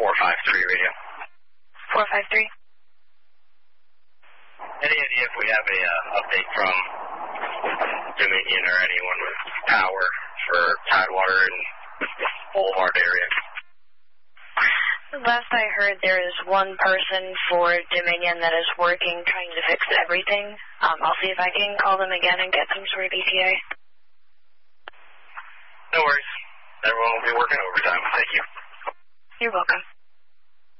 453 radio. 453. Any idea if we have a update from Dominion or anyone with power for Tidewater and Boulevard area? Last I heard, there is one person for Dominion that is working, trying to fix everything. I'll see if I can call them again and get some sort of ETA. No worries. Everyone will be working overtime. Thank you. You're welcome.